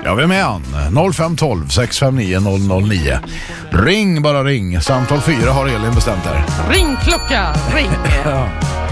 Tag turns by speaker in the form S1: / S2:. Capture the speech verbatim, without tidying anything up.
S1: Ja, vi är med han. noll fem ett två sex fem nio noll noll nio. Ring, bara ring. Samtal fyra har Elin bestämt här.
S2: Ring klocka, ring.
S1: Ja.